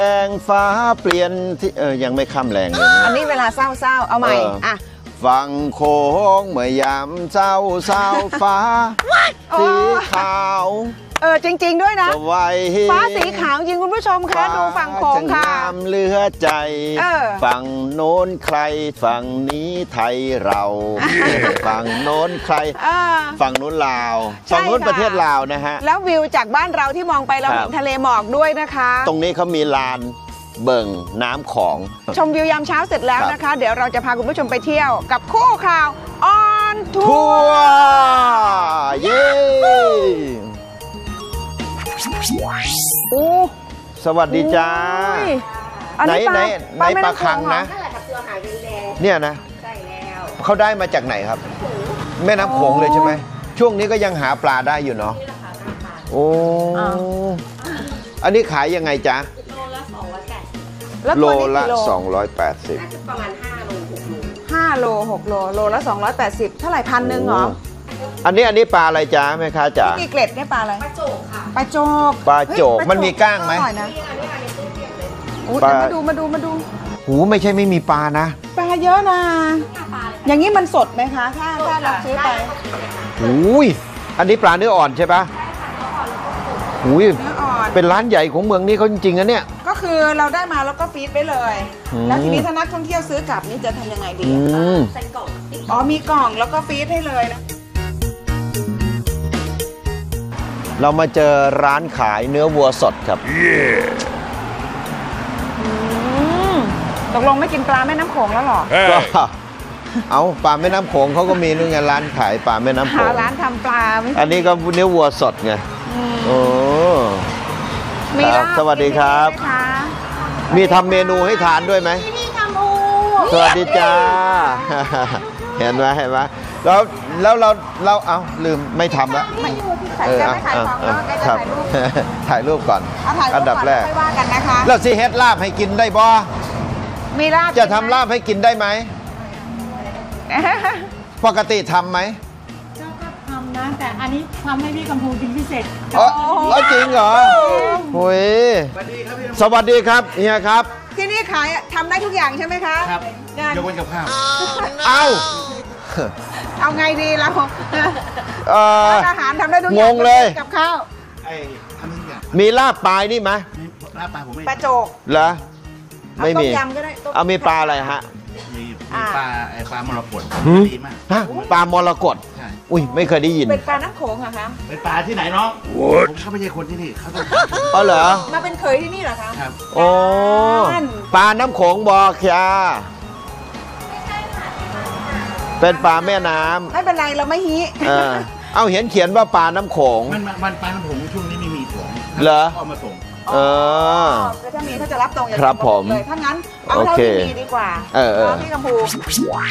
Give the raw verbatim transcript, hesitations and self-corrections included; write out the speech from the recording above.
แรงฟ้าเปลี่ยนที่เออยังไม่ค่ำแรงเลยนะอันนี้เวลาเศร้าๆเอาใหม่อ่ะฝั่งโค้งเมื่อยามเจ้าเศร้าฟ้าสีขาวเออจริงๆด้วยนะฟ้าสีขาวจริงคุณผู้ชมคะดูฝั่งโค้งค่ะงามเลือใจฝั่งโน้นใครฝั่งนี้ไทยเราฝั่งโน้นใครฝั่งโน้นลาวฝั่งโน้นประเทศลาวนะฮะแล้ววิวจากบ้านเราที่มองไปเราเห็นทะเลหมอกด้วยนะคะตรงนี้เขามีลานเบิ่งน้ำของชมวิวยามเช้าเสร็จแล้วนะคะเดี๋ยวเราจะพาคุณผู้ชมไปเที่ยวกับคู่ข่าวออนทัวร์เย้โอ้สวัสดีจ้าไหนไหนไหนปลาคังนะเนี่ยนะเขาได้มาจากไหนครับแม่น้ำโขงเลยใช่ไหมช่วงนี้ก็ยังหาปลาได้อยู่เนาะโอ้อันนี้ขายยังไงจ๊ะโลละสองร้อยแปดสิบประมาณห้าโลหกโลโลละสองร้อยแปดสิบเท่าไหร่พันหนึ่งเหรออันนี้อันนี้ปลาอะไรจ๊ะแม่ค้าจ๋ามีเกล็ดเนี่ยปลาอะไรปลาโจกค่ะปลาโจกปลาโจกมันมีก้างไหมปลามาดูมาดูมาดูหูไม่ใช่ไม่มีปลานะปลาเยอะนะอย่างนี้มันสดไหมคะถ้าถ้าเราซื้อไปหูยอันนี้ปลาเนื้ออ่อนใช่ปะหูยเป็นร้านใหญ่ของเมืองนี้เขาจริงๆนะเนี่ยก็คือเราได้มาแล้วก็ฟีดไปเลยแล้วทีนี้ถ้านักท่องเที่ยวซื้อกลับนี่จะทำยังไงดีใส่กล่องอ๋อมีกล่องแล้วก็ฟีดให้เลยนะเรามาเจอร้านขายเนื้อวัวสดครับ yeah. ตกลงไม่กินปลาแม่น้ำโขงแล้วหรอ hey. ก็เอาปลาแม่น้ำโขงเขาก็มีนู่นไงร้านขายปลาแม่น้ำโขงร้านทำปลาอันนี้ก็เนื้อวัวสดไงโอ้มีลาบสวัสดีครับมีทำเมนูให้ทานด้วยไหมมีทำโอสวัสดีจ้าเห็นไหมเห็นไหมแล้วแล้วเราเราเอาลืมไม่ทำแล้วเออครับถ่ายรูปก่อนอันดับแรกแล้วสิเฮ็ดลาบให้กินได้บ่มีลาบจะทำลาบให้กินได้ไหมปกติทำไหมก็ทำนะแต่อันนี้ทำให้พี่กัมพูกินพิเศษอ๋อจริงเหรอโอ้ยสวัสดีครับเฮียครับที่นี่ขายทำได้ทุกอย่างใช่ไหมคะครับยกเว้นกับข้าวเอ้าเอาไงดีเราอาหารทำได้ทุกอย่างงงเลยกับข้าวมีลาบปลายนี่ไหมลาบปลาผมไม่ปลาโจกเหรอไม่มีเอามีปลาอะไรฮะมีปลาไอปลามรกตดีมากปลามรกตอุ้ยไม่เคยได้ยินเป็นปลาน้ำโขงเหรอคะเป็นปลาที่ไหนน้องผมเขาไม่ใช่คนที่นี่เขาต้องอ๋อเหรอมาเป็นเคยที่นี่เหรอคะครับโอ้ปลาน้ำโขงบอกค่ะเป็นปลาแม่น้ำไม่เป็นไรเราไม่ฮีเอาเห็นเขียนว่าปลาน้ำโขงมันมันปลาน้ำโขงช่วงนี้ไม่มีถุงเหรอเอามาส่งเออแล้วถ้ามีเขาจะรับตรงอย่างครับผมเลยถ้างั้นเอาเท่าที่มีดีกว่าเออพี่กัมพู